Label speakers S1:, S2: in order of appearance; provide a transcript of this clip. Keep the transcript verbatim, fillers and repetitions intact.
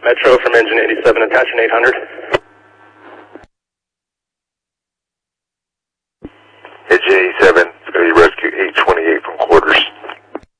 S1: Metro from engine eighty-seven, attaching eight hundred.
S2: Engine eighty-seven,